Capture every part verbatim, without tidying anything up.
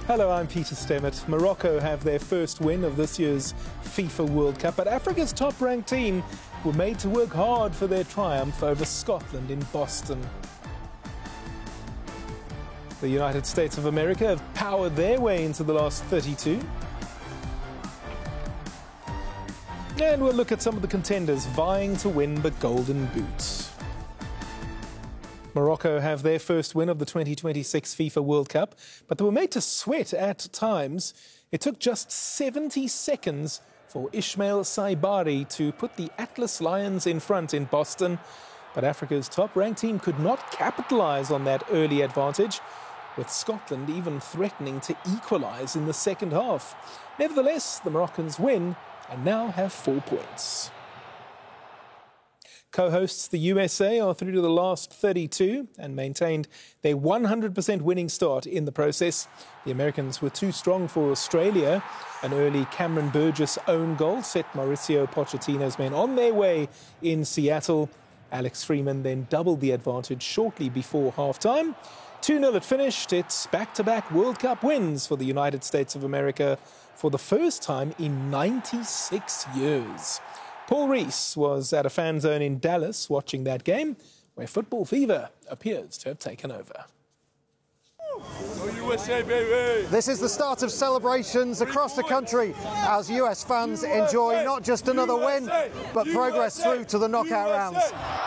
Hello, I'm Peter Stemmert. Morocco have their first win of this year's FIFA World Cup, but Africa's top-ranked team were made to work hard for their triumph over Scotland in Boston. The United States of America have powered their way into the last thirty-two. And we'll look at some of the contenders vying to win the Golden Boot. Morocco have their first win of the twenty twenty-six FIFA World Cup, but they were made to sweat at times. It took just seventy seconds for Ismail Saibari to put the Atlas Lions in front in Boston, but Africa's top-ranked team could not capitalise on that early advantage, with Scotland even threatening to equalise in the second half. Nevertheless, the Moroccans win and now have four points. Co-hosts the U S A are through to the last thirty-two and maintained their one hundred percent winning start in the process. The Americans were too strong for Australia. An early Cameron Burgess own goal set Mauricio Pochettino's men on their way in Seattle. Alex Freeman then doubled the advantage shortly before half-time. two nil it finished. It's back-to-back World Cup wins for the United States of America for the first time in ninety-six years. Paul Rees was at a fan zone in Dallas watching that game, where football fever appears to have taken over. U S A, baby! This is the start of celebrations across the country as U S fans enjoy not just another win, but progress through to the knockout rounds.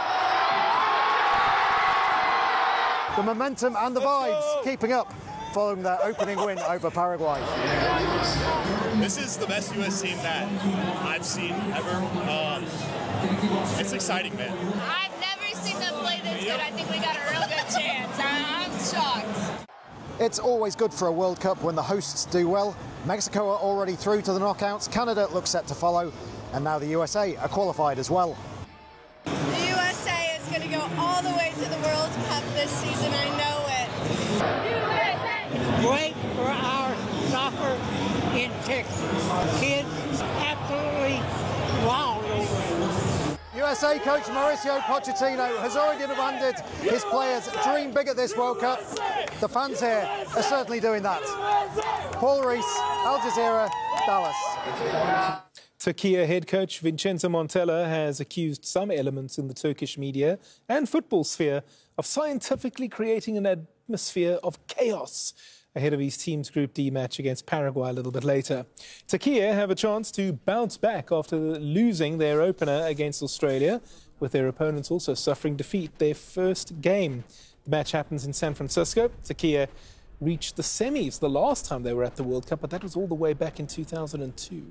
The momentum and the vibes keeping up following their opening win over Paraguay. This is the best U S team that I've seen ever. Um, it's exciting, man. I've never seen them play this good. I think we got a real good chance. I'm shocked. It's always good for a World Cup when the hosts do well. Mexico are already through to the knockouts. Canada looks set to follow. And now the U S A are qualified as well. The U S A is going to go all the way to the World Cup this season. I know it. U S A! Great for our soccer in Texas. Kids absolutely wild over it. U S A coach Mauricio Pochettino has already demanded his players dream big at this World Cup. The fans here are certainly doing that. Paul Rees, Al Jazeera, Dallas. Turkey head coach Vincenzo Montella has accused some elements in the Turkish media and football sphere of scientifically creating an atmosphere of chaos ahead of his team's Group D match against Paraguay a little bit later. Turkey have a chance to bounce back after losing their opener against Australia, with their opponents also suffering defeat their first game. The match happens in San Francisco. Turkey reached the semis the last time they were at the World Cup, but that was all the way back in two thousand two.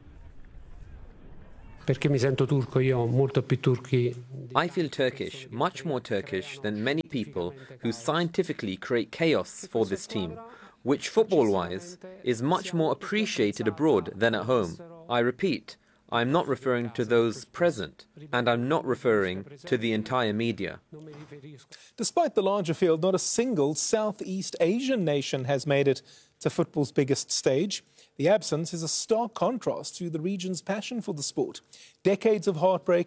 I feel Turkish, much more Turkish than many people who scientifically create chaos for this team, which football-wise is much more appreciated abroad than at home. I repeat, I'm not referring to those present, and I'm not referring to the entire media. Despite the larger field, not a single Southeast Asian nation has made it to football's biggest stage. The absence is a stark contrast to the region's passion for the sport. Decades of heartbreak